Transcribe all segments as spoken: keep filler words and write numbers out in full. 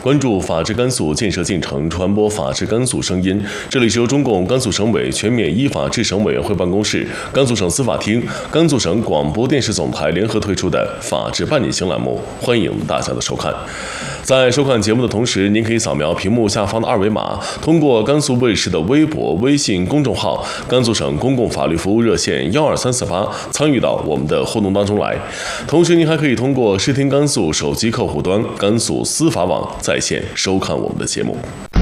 关注法治甘肃建设进程，传播法治甘肃声音。这里是由中共甘肃省委全面依法治省委员会办公室、甘肃省司法厅、甘肃省广播电视总台联合推出的法治半点行栏目，欢迎大家的收看。在收看节目的同时，您可以扫描屏幕下方的二维码，通过甘肃卫视的微博、微信公众号、甘肃省公共法律服务热线幺二三四八参与到我们的互动当中来。同时，您还可以通过视听甘肃手机客户端、甘肃司法网在线收看我们的节目。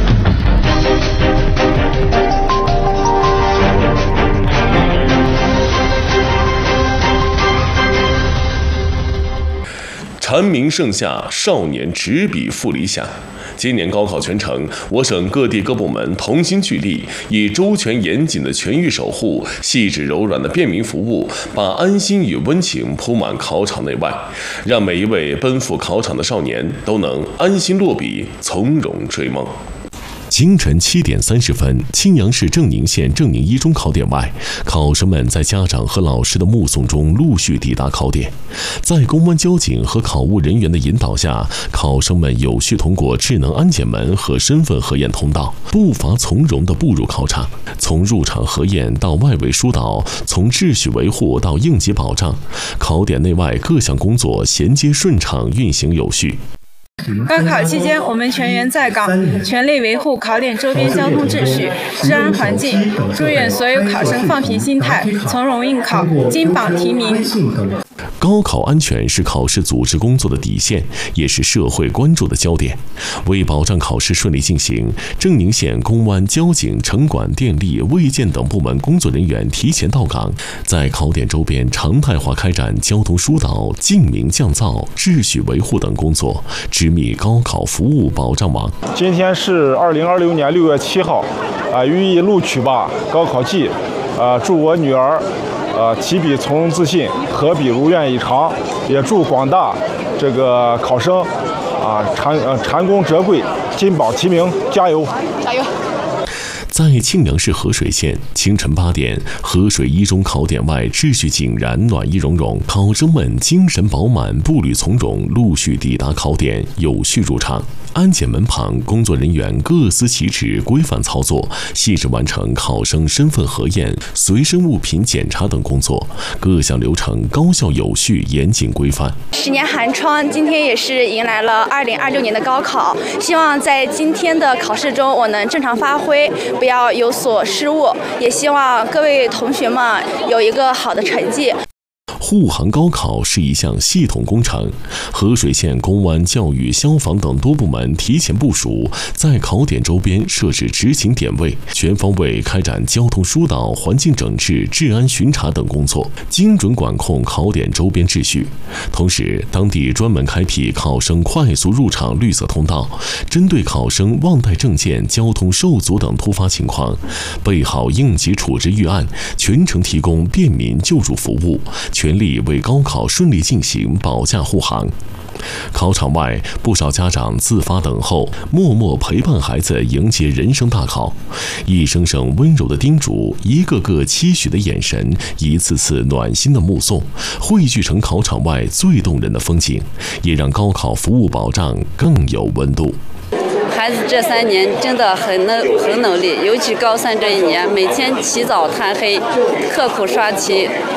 蝉鸣盛夏，少年执笔赴理想。今年高考全程，我省各地各部门同心聚力，以周全严谨的全域守护、细致柔软的便民服务，把安心与温情铺满考场内外，让每一位奔赴考场的少年都能安心落笔，从容追梦。清晨七点三十分，青阳市正宁县正宁一中考点外，考生们在家长和老师的目送中陆续抵达考点。在公安交警和考务人员的引导下，考生们有序通过智能安检门和身份核验通道，步伐从容地步入考场。从入场核验到外围疏导，从秩序维护到应急保障，考点内外各项工作衔接顺畅，运行有序。 高考期间，我们全员在岗，全力维护考点周边交通秩序、治安环境，祝愿所有考生放平心态，从容应考，金榜题名。 高考安全是考试组织工作的底线，也是社会关注的焦点。为保障考试顺利进行，正宁县公安、交警、城管、电力、卫健等部门工作人员提前到岗，在考点周边常态化开展交通疏导、净明降噪、秩序维护等工作，织密高考服务保障网。 今天是二零二六年六月七号，啊，寓意录取吧高考季，啊，祝我女儿。呃，提笔从容自信，合笔如愿以偿，也祝广大这个考生啊蟾呃蟾宫折桂，金榜题名，加油！ 加油！ 在庆阳市河水县，清晨八点，河水一中考点外秩序井然，暖意融融，考生们精神饱满，步履从容，陆续抵达考点，有序入场。安检门旁，工作人员各司其职，规范操作，细致完成考生身份核验、随身物品检查等工作，各项流程高效有序、严谨规范。 十年寒窗，今天也是迎来了二零二六年的高考，希望在今天的考试中，我能正常发挥，不要有所失误，也希望各位同学们有一个好的成绩。 护航高考是一项系统工程，河水县公安、教育、消防等多部门提前部署，在考点周边设置执勤点位，全方位开展交通疏导、环境整治、治安巡查等工作，精准管控考点周边秩序。同时，当地专门开辟考生快速入场绿色通道，针对考生忘带证件、交通受阻等突发情况，备好应急处置预案，全程提供便民救助服务，全力为高考顺利进行保驾护航。考场外，不少家长自发等候，默默陪伴孩子迎接人生大考。一声声温柔的叮嘱，一个个期许的眼神，一次次暖心的目送，汇聚成考场外最动人的风景，也让高考服务保障更有温度。 孩子这三年真的很努很努力，尤其高三这一年，每天起早贪黑，刻苦刷题，